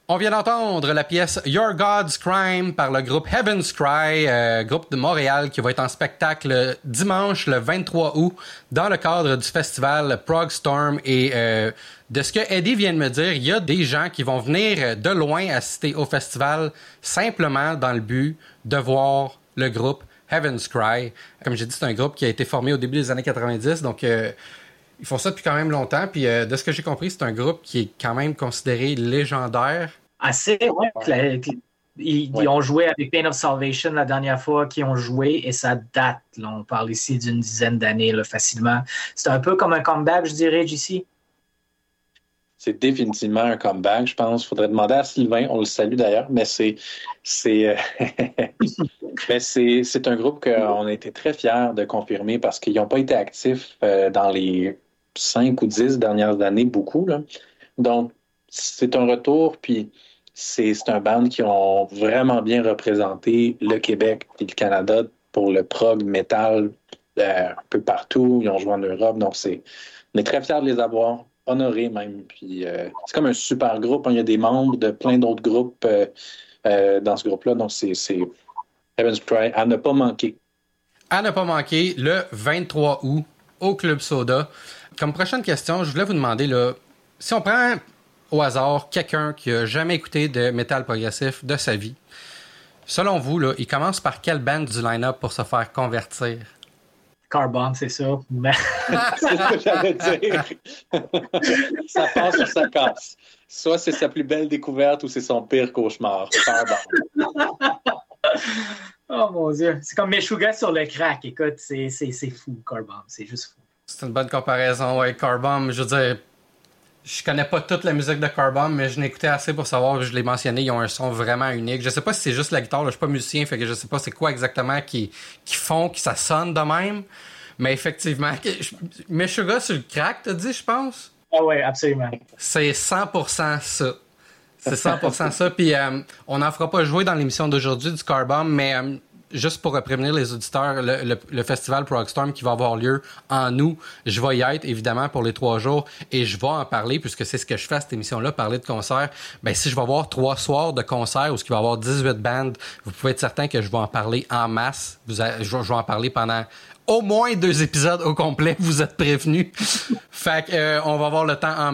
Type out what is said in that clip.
On vient d'entendre la pièce Your God's Crime par le groupe Heaven's Cry, groupe de Montréal qui va être en spectacle dimanche le 23 août dans le cadre du festival Prog Storm. Et de ce que Eddie vient de me dire, il y a des gens qui vont venir de loin assister au festival simplement dans le but de voir le groupe Heaven's Cry. Comme j'ai dit, c'est un groupe qui a été formé au début des années 90, donc ils font ça depuis quand même longtemps. Puis de ce que j'ai compris, c'est un groupe qui est quand même considéré légendaire. Assez, ouais. Ils ont joué avec Pain of Salvation la dernière fois qu'ils ont joué et ça date. Là, on parle ici d'une dizaine d'années là, facilement. C'est un peu comme un comeback, je dirais, JC. C'est définitivement un comeback, je pense. Il faudrait demander à Sylvain, on le salue d'ailleurs, mais c'est un groupe qu'on a été très fiers de confirmer parce qu'ils n'ont pas été actifs dans les 5 ou 10 dernières années, beaucoup. Là. Donc, c'est un retour, puis c'est un band qui ont vraiment bien représenté le Québec et le Canada pour le prog metal un peu partout. Ils ont joué en Europe, donc on est très fiers de les avoir, honorés même. Puis c'est comme un super groupe. Il y a des membres de plein d'autres groupes dans ce groupe-là, donc c'est Heaven's Cry à ne pas manquer. À ne pas manquer le 23 août au Club Soda. Comme prochaine question, je voulais vous demander, là, si on prend au hasard quelqu'un qui n'a jamais écouté de métal progressif de sa vie, selon vous, là, il commence par quelle band du line-up pour se faire convertir? Carbomb, c'est ça. C'est ce que j'allais dire. Ça passe ou ça casse. Soit c'est sa plus belle découverte ou c'est son pire cauchemar. Carbomb. Oh mon Dieu. C'est comme Meshuggah sur le crack. Écoute, c'est fou, Carbomb. C'est juste fou. C'est une bonne comparaison, ouais. Carbomb, je veux dire, je connais pas toute la musique de Carbomb, mais je l'ai écouté assez pour savoir, je l'ai mentionné, ils ont un son vraiment unique. Je sais pas si c'est juste la guitare, là, je suis pas musicien, fait que je sais pas c'est quoi exactement qui font que ça sonne de même. Mais effectivement, Meshuggah sur le crack, t'as dit, je pense? Ah ouais, absolument. C'est 100% ça. C'est 100% ça. Puis on n'en fera pas jouer dans l'émission d'aujourd'hui du Carbomb, mais juste pour prévenir les auditeurs, le festival Prog Storm qui va avoir lieu en août, je vais y être évidemment pour les 3 jours et je vais en parler puisque c'est ce que je fais à cette émission-là, parler de concerts. Ben si je vais avoir 3 soirs de concerts où il va y avoir 18 bandes, vous pouvez être certain que je vais en parler en masse. Je vais en parler pendant au moins 2 épisodes au complet, vous êtes prévenus. Fait que on va avoir le temps en